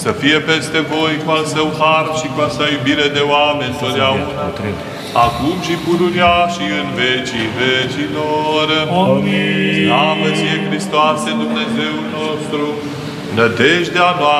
să fie peste voi cu al său har și cu al său iubire de oameni totdeauna, acum și pururea și în vecii vecilor. Amin. Slavă ție, Hristoase, Dumnezeu nostru, nădejdea noastră.